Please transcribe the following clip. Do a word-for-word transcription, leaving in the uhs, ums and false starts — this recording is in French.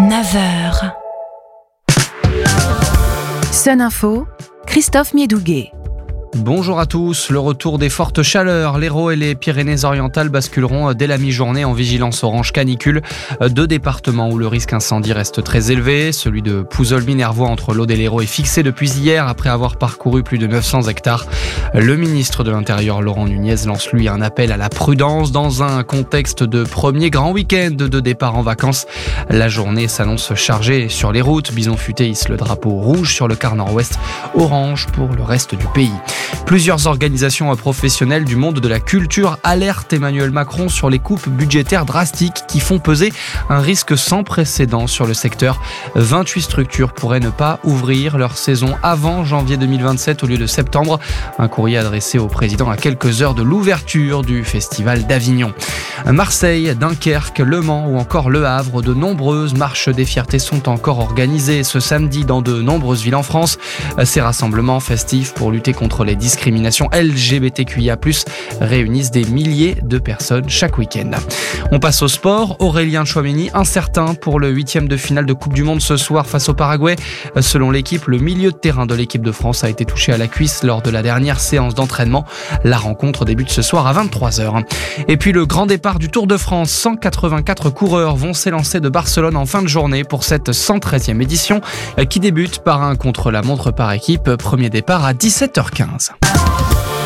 neuf heures. Sun Info, Christophe Miedouguet. Bonjour à tous. Le retour des fortes chaleurs. L'Hérault et les Pyrénées-Orientales basculeront dès la mi-journée en vigilance orange canicule. Deux départements où le risque incendie reste très élevé. Celui de Pouzols-Minervois entre l'Aude et l'Hérault est fixé depuis hier après avoir parcouru plus de neuf cents hectares. Le ministre de l'Intérieur, Laurent Nunez, lance lui un appel à la prudence dans un contexte de premier grand week-end de départ en vacances. La journée s'annonce chargée sur les routes. Bison Futé hisse le drapeau rouge sur le quart nord-ouest, orange pour le reste du pays. Plusieurs organisations professionnelles du monde de la culture alertent Emmanuel Macron sur les coupes budgétaires drastiques qui font peser un risque sans précédent sur le secteur. vingt-huit structures pourraient ne pas ouvrir leur saison avant janvier deux mille vingt-sept au lieu de septembre. Un courrier adressé au président à quelques heures de l'ouverture du Festival d'Avignon. Marseille, Dunkerque, Le Mans ou encore Le Havre, de nombreuses marches des fiertés sont encore organisées ce samedi dans de nombreuses villes en France. Ces rassemblements festifs pour lutter contre les discriminations L G B T Q I A plus, réunissent des milliers de personnes chaque week-end. On passe au sport. Aurélien Tchouaméni, incertain pour le huitième de finale de Coupe du Monde ce soir face au Paraguay. Selon l'équipe, le milieu de terrain de l'équipe de France a été touché à la cuisse lors de la dernière séance d'entraînement. La rencontre débute ce soir à vingt-trois heures. Et puis le grand départ du Tour de France. cent quatre-vingt-quatre coureurs vont s'élancer de Barcelone en fin de journée pour cette cent treizième édition qui débute par un contre-la-montre par équipe. Premier départ à dix-sept heures quinze.